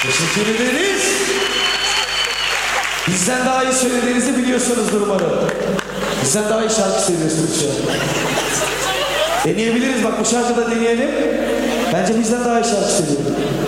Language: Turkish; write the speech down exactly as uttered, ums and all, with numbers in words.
Teşekkür ederiz. Bizden daha iyi söylediğinizi biliyorsunuzdur umarım. Bizden daha iyi şarkı söylüyorsunuz şu an. Deneyebiliriz, bak bu şarkıda deneyelim. Bence bizden daha iyi şarkı söylüyorum.